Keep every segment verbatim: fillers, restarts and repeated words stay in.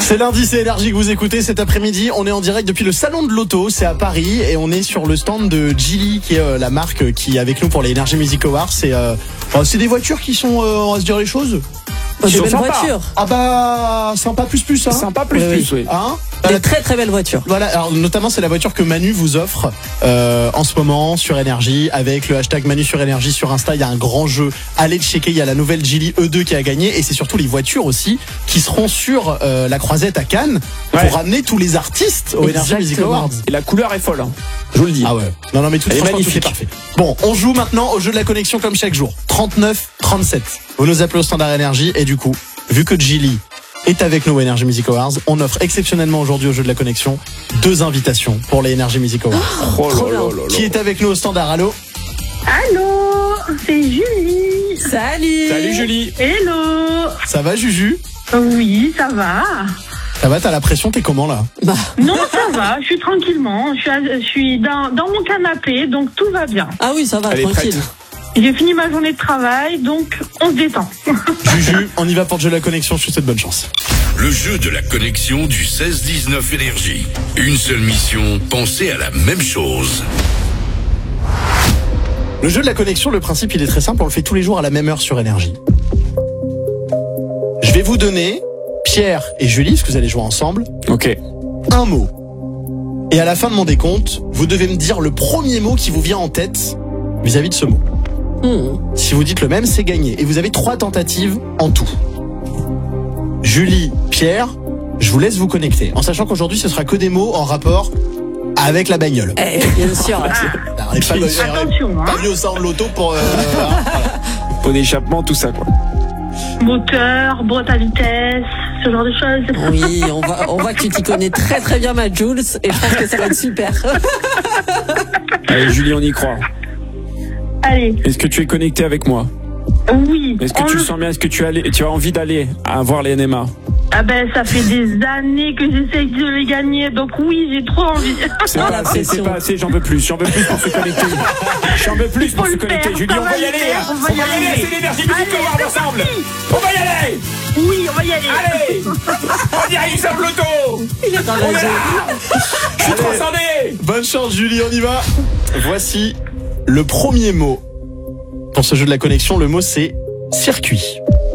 C'est lundi, c'est Énergie que vous écoutez cet après-midi. On est en direct depuis le salon de l'auto, c'est à Paris, et on est sur le stand de Geely, qui est euh, la marque qui est avec nous pour les Energy Music Awards. C'est euh, oh, c'est des voitures qui sont, euh, on va se dire les choses. Des belles voitures. Ah bah sympa plus plus hein. Sympa plus Oui, plus, oui. Hein Des très très belles voitures. Voilà, alors notamment c'est la voiture que Manu vous offre euh, en ce moment sur Énergie avec le hashtag Manu sur Énergie sur Insta. Il y a un grand jeu, allez le checker. Il y a la nouvelle Geely E deux qui a gagné, et c'est surtout les voitures aussi qui seront sur euh, la croisette à Cannes Ouais. pour ramener tous les artistes aux Energy Music Exactement. Awards. Et la couleur est folle, hein. Je vous le dis. Ah ouais. Non non mais tout, Elle est franchement, tout magnifique. est parfait. Bon, on joue maintenant au jeu de la connexion comme chaque jour. trente-neuf trente-sept. Vous nous appelez au standard Énergie, et du coup, vu que Geely est avec nous aux Energy Music Awards, on offre exceptionnellement aujourd'hui au jeu de la connexion deux invitations pour les Energy Music Awards. Oh là trop là bien. là là. Qui est avec nous au standard? Allô? Allô, c'est Julie. Salut. Salut Julie. Hello. Ça va Juju? Oui, ça va. Ça va, t'as la pression, t'es comment là? Bah, Non, ça va. Je suis tranquillement. Je suis, à- je suis dans, dans mon canapé, donc tout va bien. ah oui, ça va, Elle est tranquille. prête. J'ai fini ma journée de travail, donc on se détend. Juju, on y va pour le jeu de la connexion, je te souhaite bonne chance. Le jeu de la connexion du seize dix-neuf Énergie. Une seule mission, penser à la même chose. Le jeu de la connexion, le principe il est très simple, on le fait tous les jours à la même heure sur Énergie. Je vais vous donner, Pierre et Julie, parce que vous allez jouer ensemble, Ok. un mot. Et à la fin de mon décompte, vous devez me dire le premier mot qui vous vient en tête vis-à-vis de ce mot. Hmm. Si vous dites le même, c'est gagné. Et vous avez trois tentatives en tout. Julie, Pierre, je vous laisse vous connecter. En sachant qu'aujourd'hui, ce sera que des mots en rapport avec la bagnole. Eh, bien sûr. Alors, on est pas, on est Attention, hein. pas venu au salon de l'auto pour... euh, voilà. Pot d'échappement, tout ça, quoi. Moteur, boîte à vitesse, ce genre de choses. Oui, on va, on voit que tu t'y connais très très bien, ma Jules, et je pense que ça va être super. Allez, Julie, on y croit. Allez, Est-ce que tu es connecté avec moi? oui. Est-ce que on tu le- le sens bien? Est-ce que tu as, les- tu as envie d'aller à voir les N M A? Ah ben, ça fait des années que j'essaye de les gagner, donc oui, j'ai trop envie. C'est Ah, pas la assez, c'est pression. pas assez, j'en veux plus, j'en veux plus pour se connecter. J'en veux plus pour Faut se le connecter. faire, Julie, ça on va va y le aller, faire, hein. on va y aller. c'est l'énergie musique Allez, Awards c'est ensemble. parti. On va y aller. Oui, on va y aller. Allez, on dirige sur l'auto. Il est dans On la est zone. là. Je suis transcendé. Bonne chance Julie, on y va. Voici le premier mot pour ce jeu de la connexion. Le mot c'est circuit.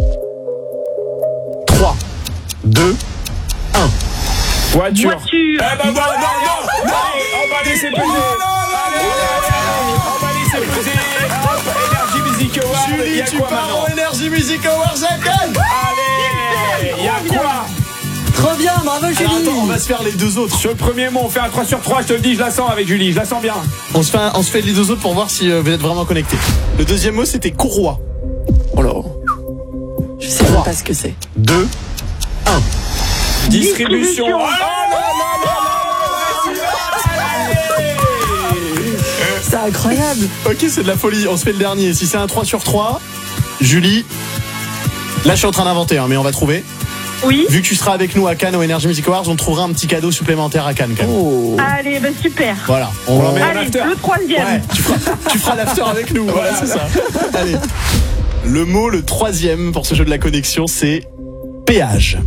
trois, deux, un. Voiture. Voiture. Eh ben non, non, non, non. Allez, on va laisser peser. Allez, allez, allez, on va laisser peser. Hop, Energy Music Awards. Il y Julie, a tu quoi pars maintenant? au Energy Music Awards à Cannes. Allez, il y a quoi? Trop bien, bravo Alors, Julie. attends, on va se faire les deux autres. Sur le premier mot, on fait un trois sur trois, je te le dis, je la sens avec Julie, je la sens bien. On se fait, un- on se fait les deux autres pour voir si euh, vous êtes vraiment connectés. Le deuxième mot c'était courroie. Oh là. Je sais même pas ce que c'est. deux, un. Distribution. Distribution. Oh là là là là là. C'est incroyable. Ok, c'est de la folie. On se fait le dernier. Si c'est un trois sur trois, Julie, là je suis en train d'inventer, hein, mais on va trouver. Oui. Vu que tu seras avec nous à Cannes au Energy Music Awards, on te trouvera un petit cadeau supplémentaire à Cannes quand même. Oh. Allez, ben super. Voilà. On, On met un Allez, after. le troisième. Ouais, tu feras, tu feras l'after avec nous. Voilà, c'est ça. Allez. Le mot, le troisième pour ce jeu de la connexion, c'est péage.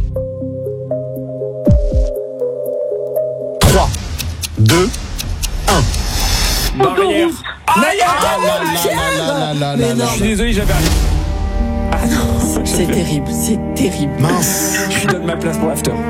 trois, deux, un. Barrière. Autoroute. Aïe, aïe, Ah aïe. là là là là là là Mais là non. Je suis désolé, j'avais un... C'est terrible, c'est terrible. Mince. Je lui donne ma place pour l'after.